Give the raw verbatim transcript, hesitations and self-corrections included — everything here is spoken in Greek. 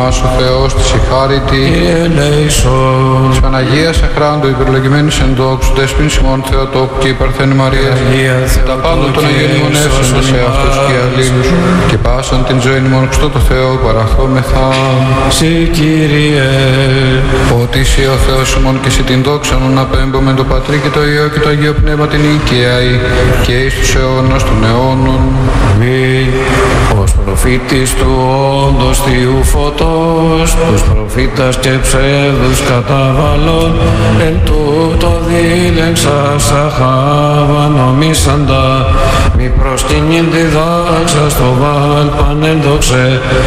ημάς ο Θεός της ηχάρητη. Κύριε ελέησον. Της Παναγίας Αχράντου υπερλογημένης εν δόξου δεσπίν Σιμών Θεοτόκου και η Παρθένη Μαρία. Τα πάντα των Αγίων ημωνεύσονται σε αυτούς και αλλήλους και πάσαν την ζωή ημών Χριστό το Θεό παραχθόμεθα. Συ Κύριε. Ότι εσύ ο Θεός ημών και εσύ την δόξα να απέμπω με το Πατρί και το Υιό και το Αγίο Πνεύμα την οικιαή και εις τους αιώνας των αιώνων. Αμήν. Ως προφήτης του όντως Θείου φωτός, τους προφήτας και ψεύδους καταβαλών, εν τούτο δίλεξας αχάβα νομίσαντα, μη προσκυνήν τη δάξα στο βάλ πανέντοξε,